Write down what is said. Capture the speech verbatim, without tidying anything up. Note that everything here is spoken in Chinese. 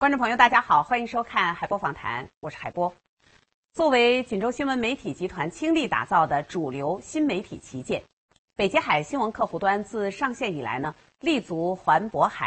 观众朋友，大家好，欢迎收看海波访谈，我是海波。作为锦州新闻媒体集团倾力打造的主流新媒体旗舰，北极海新闻客户端自上线以来呢，立足环渤海。